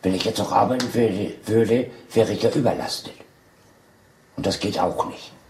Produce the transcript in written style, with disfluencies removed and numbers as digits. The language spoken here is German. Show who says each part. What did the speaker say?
Speaker 1: Wenn ich jetzt noch arbeiten würde, wäre ich ja überlastet. Und das geht auch nicht.